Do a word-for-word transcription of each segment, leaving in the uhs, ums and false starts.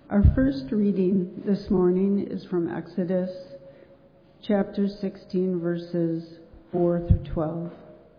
Our first reading this morning is from Exodus chapter sixteen, verses four through twelve.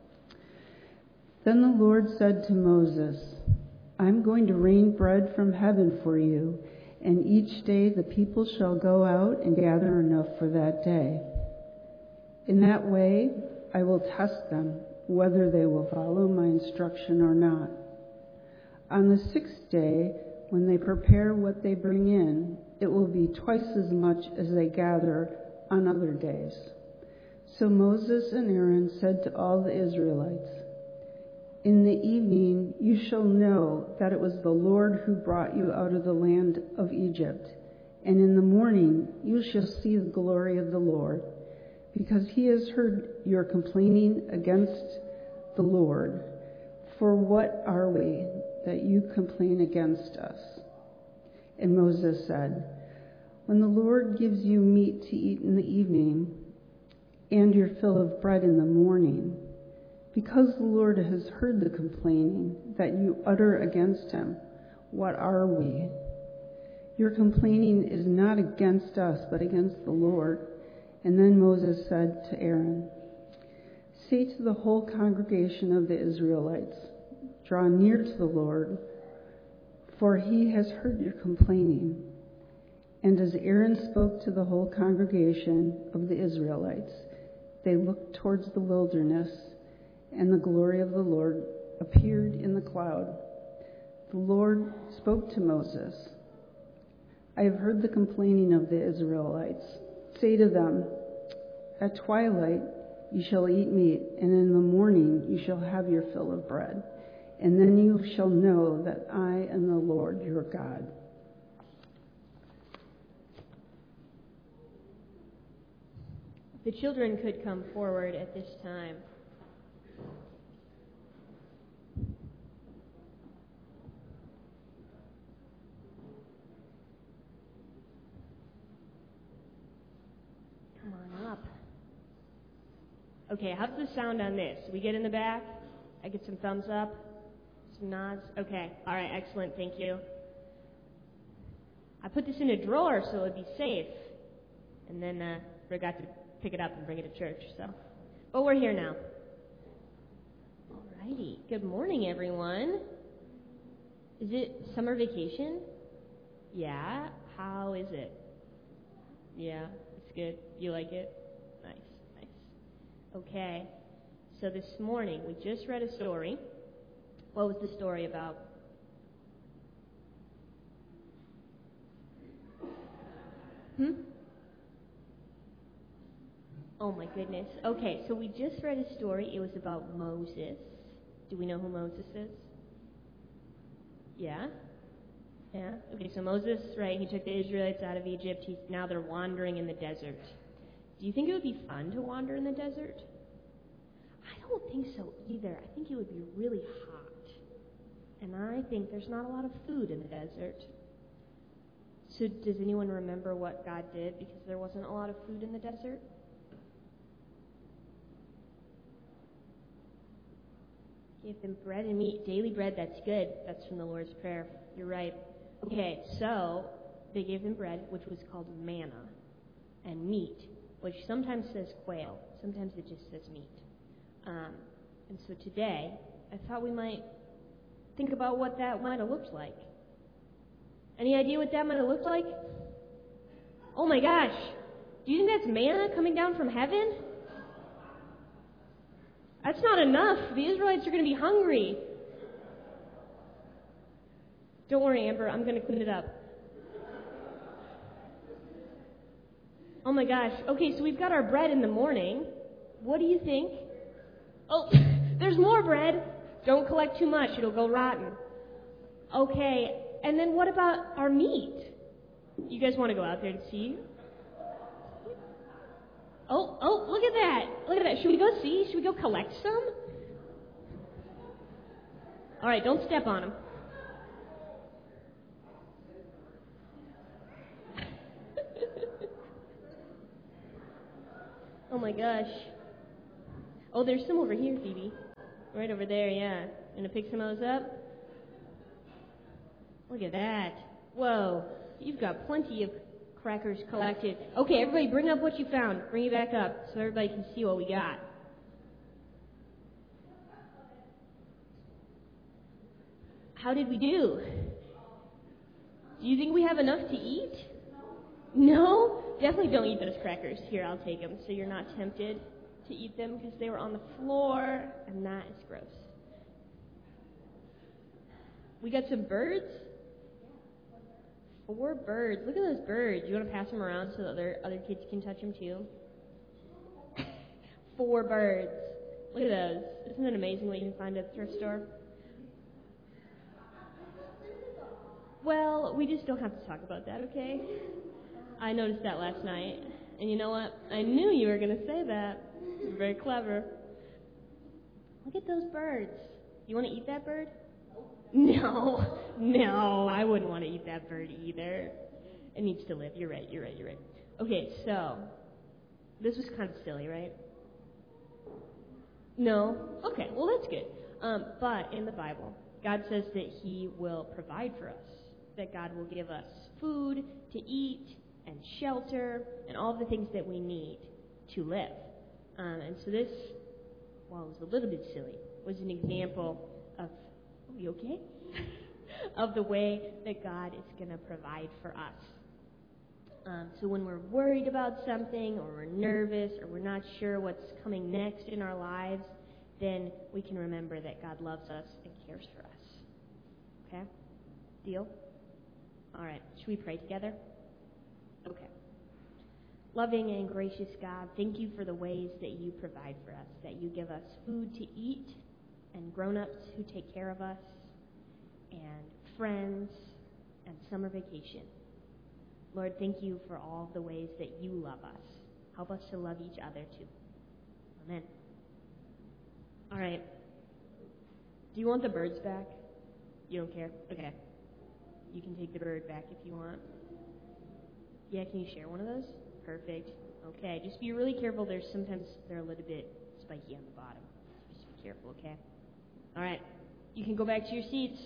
Then the Lord said to Moses, I'm going to rain bread from heaven for you, and each day the people shall go out and gather enough for that day. In that way I will test them, whether they will follow my instruction or not. On the sixth day, when they prepare what they bring in, it will be twice as much as they gather on other days. So Moses and Aaron said to all the Israelites, In the evening you shall know that it was the Lord who brought you out of the land of Egypt, and in the morning you shall see the glory of the Lord, because he has heard your complaining against the Lord. For what are we that you complain against us? And Moses said, When the Lord gives you meat to eat in the evening, and your fill of bread in the morning, because the Lord has heard the complaining that you utter against him, what are we? Your complaining is not against us, but against the Lord. And then Moses said to Aaron, Say to the whole congregation of the Israelites, Draw near to the Lord, for he has heard your complaining. And as Aaron spoke to the whole congregation of the Israelites, they looked towards the wilderness, and the glory of the Lord appeared in the cloud. The Lord spoke to Moses, I have heard the complaining of the Israelites. Say to them, At twilight you shall eat meat, and in the morning you shall have your fill of bread. And then you shall know that I am the Lord your God. The children could come forward at this time. Come on up. Okay, how's the sound on this? We get in the back? I get some thumbs up? Some nods? Okay, all right, excellent, thank you. I put this in a drawer so it would be safe, and then uh, forgot to pick it up and bring it to church, so. But we're here now. Alrighty, good morning, everyone. Is it summer vacation? Yeah, how is it? Yeah, it's good. You like it? Nice, nice. Okay, so this morning we just read a story. What was the story about? Hmm? Oh my goodness. Okay, so we just read a story. It was about Moses. Do we know who Moses is? Yeah? Yeah? Okay, so Moses, right, he took the Israelites out of Egypt. He's, now they're wandering in the desert. Do you think it would be fun to wander in the desert? I don't think so either. I think it would be really hot. And I think there's not a lot of food in the desert. So does anyone remember what God did because there wasn't a lot of food in the desert? Give them bread and meat, daily bread, that's good. That's from the Lord's Prayer. You're right. Okay, so they gave them bread, which was called manna, and meat, which sometimes says quail. Sometimes it just says meat. Um, and so today, I thought we might think about what that might have looked like. Any idea what that might have looked like? Oh my gosh! Do you think that's manna coming down from heaven? That's not enough. The Israelites are going to be hungry. Don't worry, Amber. I'm going to clean it up. Oh my gosh. Okay, so we've got our bread in the morning. What do you think? Oh, there's more bread. Don't collect too much. It'll go rotten. Okay, and then what about our meat? You guys want to go out there to see? Oh, oh, look at that. Look at that. Should we go see? Should we go collect some? All right, don't step on them. Oh my gosh. Oh, there's some over here, Phoebe. Right over there, yeah. Gonna pick some of those up? Look at that. Whoa. You've got plenty of crackers collected. Okay, everybody bring up what you found. Bring it back up so everybody can see what we got. How did we do? Do you think we have enough to eat? No? Definitely don't eat those crackers. Here, I'll take them so you're not tempted to eat them because they were on the floor, and that is gross. We got some birds. Four birds. Look at those birds. You want to pass them around so that other, other kids can touch them too? Four birds. Look at those. Isn't it amazing what you can find at the thrift store? Well, we just don't have to talk about that, okay? I noticed that last night. And you know what? I knew you were going to say that. You're very clever. Look at those birds. You want to eat that bird? No. No, I wouldn't want to eat that bird either. It needs to live. You're right, you're right, you're right. Okay, so, this was kind of silly, right? No? Okay, well, that's good. Um, but in the Bible, God says that He will provide for us. That God will give us food to eat and shelter and all the things that we need to live. Um, and so this, while it was a little bit silly, was an example of, are we okay? of the way that God is going to provide for us. Um, so when we're worried about something or we're nervous or we're not sure what's coming next in our lives, then we can remember that God loves us and cares for us. Okay? Deal? All right. Should we pray together? Okay. Loving and gracious God, thank you for the ways that you provide for us, that you give us food to eat and grown-ups who take care of us and friends and summer vacation. Lord, thank you for all the ways that you love us. Help us to love each other too. Amen. All right. Do you want the birds back? You don't care? Okay. You can take the bird back if you want. Yeah, can you share one of those? Perfect. Okay, just be really careful. There's sometimes they're a little bit spiky on the bottom. Just be careful, okay? All right. You can go back to your seats.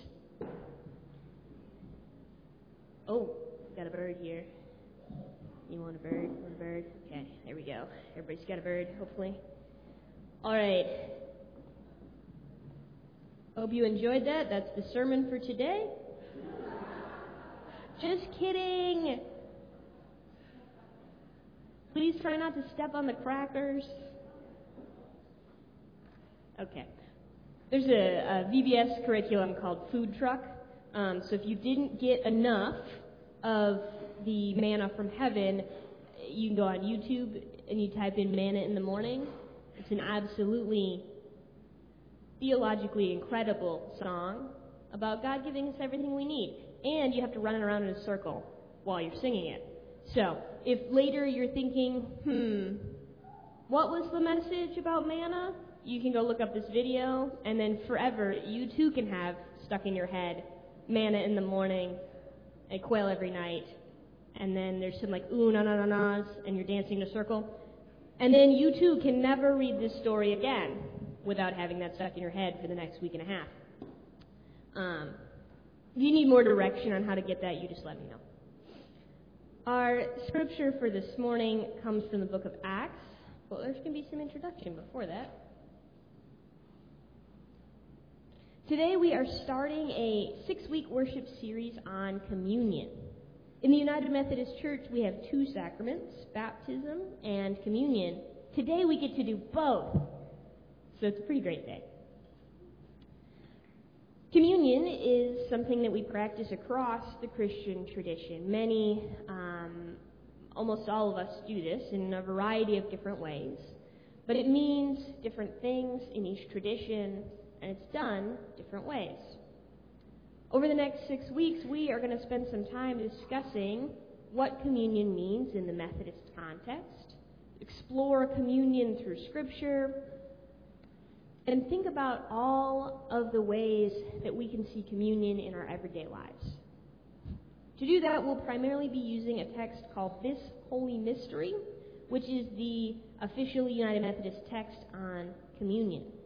Oh, got a bird here. You want a bird? Want a bird? Okay, there we go. Everybody's got a bird, hopefully. All right. Hope you enjoyed that. That's the sermon for today. Just kidding. Please try not to step on the crackers. Okay. There's a, a V B S curriculum called Food Truck. Um, so if you didn't get enough of the manna from heaven, you can go on YouTube and you type in manna in the morning. It's an absolutely theologically incredible song about God giving us everything we need. And you have to run it around in a circle while you're singing it. So, if later you're thinking, hmm, what was the message about manna? You can go look up this video, and then forever, you too can have stuck in your head manna in the morning and quail every night. And then there's some like ooh, na na na na's, and you're dancing in a circle. And then you too can never read this story again without having that stuck in your head for the next week and a half. Um, if you need more direction on how to get that, you just let me know. Our scripture for this morning comes from the book of Acts. Well, there's going to be some introduction before that. Today we are starting a six-week worship series on communion. In the United Methodist Church, we have two sacraments, baptism and communion. Today we get to do both, so it's a pretty great day. Communion is something that we practice across the Christian tradition. Many, um, almost all of us do this in a variety of different ways. But it means different things in each tradition, and it's done different ways. Over the next six weeks, we are going to spend some time discussing what communion means in the Methodist context, explore communion through Scripture, and think about all of the ways that we can see communion in our everyday lives. To do that, we'll primarily be using a text called This Holy Mystery, which is the official United Methodist text on communion.